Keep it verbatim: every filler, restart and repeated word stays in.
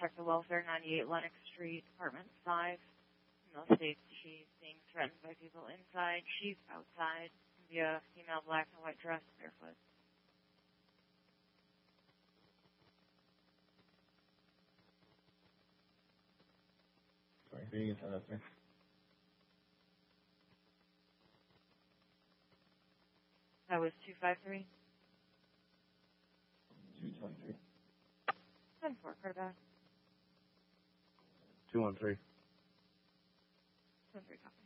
check the welfare, ninety-eight Lennox Street, apartment five. Female states she's being threatened by people inside. She's outside. Via female black and white dress, barefoot. Sorry, can you get that up there? That was two five three. two twenty-three. ten four, quarterback. two one three. two one three, copy.